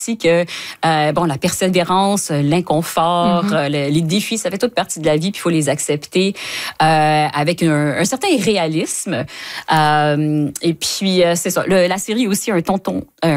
que la persévérance, l'inconfort, les défis, ça fait toute partie de la vie, puis il faut les accepter avec un certain réalisme. Et puis c'est ça. La série a aussi un